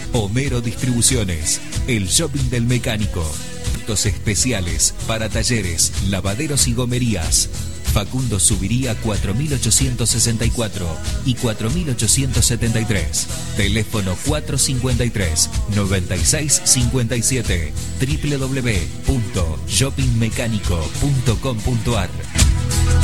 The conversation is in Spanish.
Homero Distribuciones, el shopping del mecánico. Productos especiales para talleres, lavaderos y gomerías. Facundo Subiría 4864 y 4873. Teléfono 453-9657. www.shoppingmecánico.com.ar.